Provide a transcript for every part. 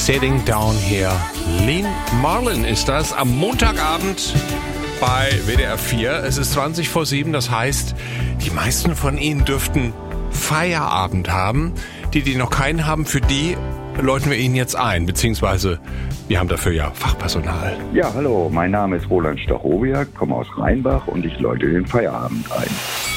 Sitting Down Here. Lean Marlin ist das am Montagabend bei WDR 4. Es ist 7:20, das heißt, die meisten von Ihnen dürften Feierabend haben. Die noch keinen haben, für die läuten wir Ihnen jetzt ein, beziehungsweise wir haben dafür ja Fachpersonal. Ja, hallo, mein Name ist Roland Stachowiak, komme aus Rheinbach und ich läute den Feierabend ein.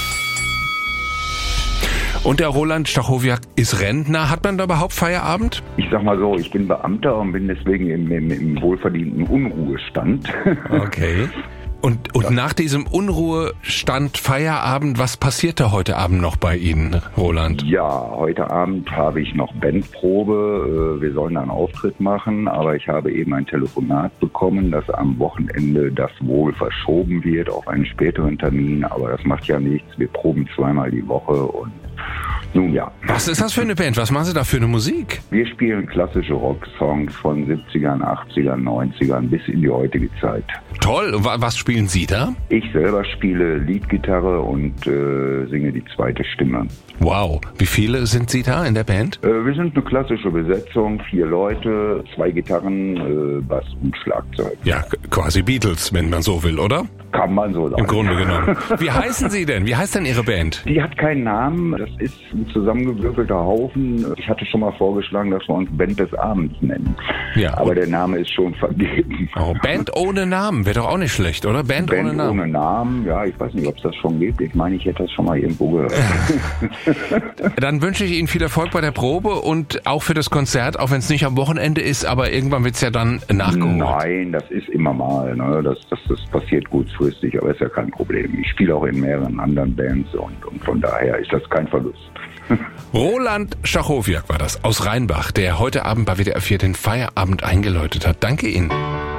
Und der Roland Stachowiak ist Rentner. Hat man da überhaupt Feierabend? Ich sag mal so, ich bin Beamter und bin deswegen im wohlverdienten Unruhestand. Okay. Und nach diesem Unruhestand Feierabend, was passiert da heute Abend noch bei Ihnen, Roland? Ja, heute Abend habe ich noch Bandprobe. Wir sollen einen Auftritt machen, aber ich habe eben ein Telefonat bekommen, dass am Wochenende das wohl verschoben wird auf einen späteren Termin. Aber das macht ja nichts. Wir proben zweimal die Woche und nun ja. Was ist das für eine Band? Was machen Sie da für eine Musik? Wir spielen klassische Rocksongs von 70ern, 80ern, 90ern bis in die heutige Zeit. Toll. Und was spielen Sie da? Ich selber spiele Leadgitarre und singe die zweite Stimme. Wow. Wie viele sind Sie da in der Band? Wir sind eine klassische Besetzung, 4 Leute, 2 Gitarren, Bass und Schlagzeug. Ja, quasi Beatles, wenn man so will, oder? Kann man so sagen. Im Grunde genommen. Wie heißen Sie denn? Wie heißt denn Ihre Band? Die hat keinen Namen, das ist ein zusammengewürfelter Haufen. Ich hatte schon mal vorgeschlagen, dass wir uns Band des Abends nennen. Ja. Aber der Name ist schon vergeben. Oh, Band ohne Namen, wäre doch auch nicht schlecht, oder? Band ohne Namen. Ohne Namen, ja, ich weiß nicht, ob es das schon gibt. Ich meine, ich hätte das schon mal irgendwo gehört. Dann wünsche ich Ihnen viel Erfolg bei der Probe und auch für das Konzert, auch wenn es nicht am Wochenende ist, aber irgendwann wird es ja dann nachgeholt. Nein, das ist immer mal. Ne? Das passiert kurzfristig, aber ist ja kein Problem. Ich spiele auch in mehreren anderen Bands und von daher ist das kein Verlust. Roland Stachowiak war das aus Rheinbach, der heute Abend bei WDR 4 den Feierabend eingeläutet hat. Danke Ihnen.